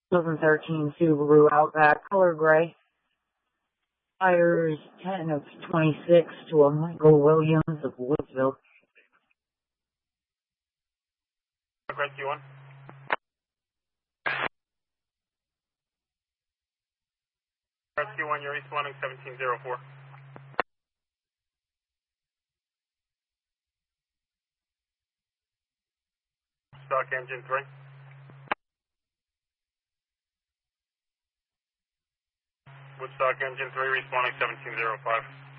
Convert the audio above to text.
2013 Subaru Outback, color gray. Tires 10 of 26 to a Michael Williams of Woodsville. Rescue 1. Rescue 1, you're responding 1704. Stock engine 3. Woodstock engine 3, responding 1705.